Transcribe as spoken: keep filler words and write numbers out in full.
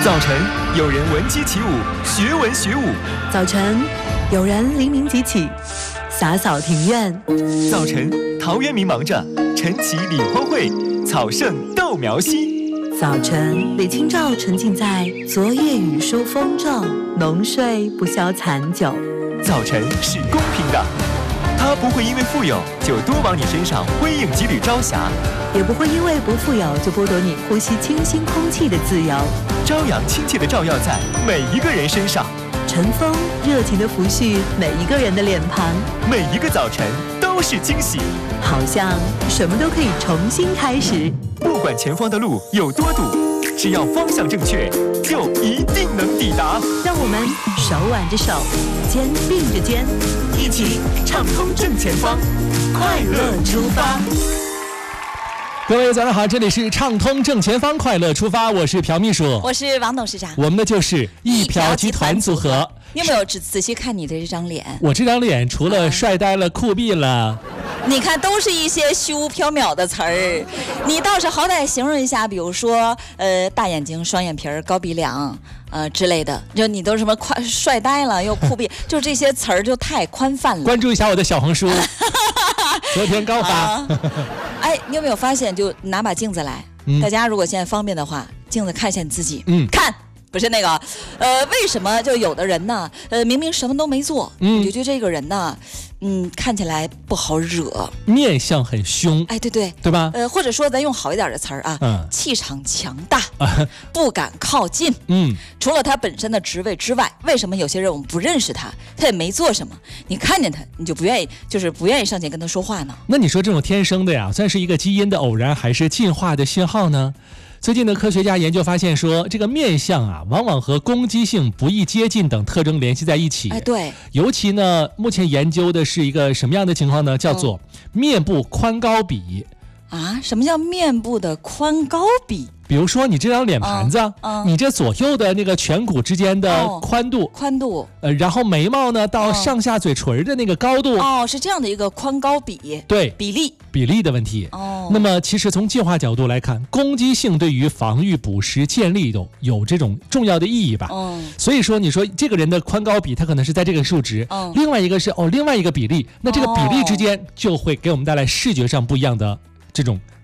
早晨，有人闻鸡起舞，学文学武； 早晨，有人黎明即起，洒扫庭院； 早晨，陶渊明忙着晨起理荒秽，草盛豆苗稀； 早晨，李清照沉浸在昨夜雨疏风骤，浓睡不消残酒。 早晨是公平的，它不会因为富有就多往你身上挥应几缕朝霞， 也不会因为不富有就剥夺你呼吸清新空气的自由。 朝阳亲切地照耀在每一个人身上， 晨风热情地抚恤每一个人的脸庞， 每一个早晨都是惊喜， 好像什么都可以重新开始。 不管前方的路有多堵，只要方向正确，就一定能抵达。 让我们手挽着手，肩并着肩，一起畅通正前方，快乐出发。 各位早上好，这里是畅通正前方，快乐出发，我是朴秘书， 我是王董事长， 我们的就是一朴集团组合。 你有没有仔仔细看你的这张脸？ 我这张脸除了帅呆了、酷毙了， 你看都是一些虚无缥缈的词儿，你倒是好歹形容一下，比如说呃大眼睛、双眼皮、高鼻梁。呃之类的，就你都什么快帅呆了又酷毙，就这些词儿就太宽泛了。 关注一下我的小红书，昨天刚发。 啊、哎，你有没有发现？就拿把镜子来，嗯、大家如果现在方便的话，镜子看一下你自己，嗯，看。不是那个，呃，为什么就有的人呢？呃，明明什么都没做，嗯，你就觉得这个人呢，嗯，看起来不好惹， 面相很凶， 哎，对对， 对吧？ 呃，或者说咱用好一点的词儿啊，嗯，气场强大，啊、不敢靠近，嗯，除了他本身的职位之外，为什么有些人我们不认识他，他也没做什么，你看见他，你就不愿意，就是不愿意上前跟他说话呢？ 那你说这种天生的呀，算是一个基因的偶然，还是进化的信号呢？最近的科学家研究发现说，这个面相啊，往往和攻击性、不易接近等特征联系在一起。 哎，对。 尤其呢，目前研究的是一个什么样的情况呢？叫做面部宽高比。 啊？什么叫面部的宽高比？ 比如说你这张脸盘子，嗯嗯、你这左右的那个颧骨之间的宽度，哦、 宽度， 呃，然后眉毛呢到上下嘴唇的那个高度， 哦，是这样的一个宽高比， 对， 比例比例的问题。哦，那么其实从进化角度来看，攻击性对于防御、捕食、建立都有这种重要的意义吧。嗯，所以说你说这个人的宽高比，他可能是在这个数值，嗯，另外一个是哦另外一个比例，那这个比例之间就会给我们带来视觉上不一样的这种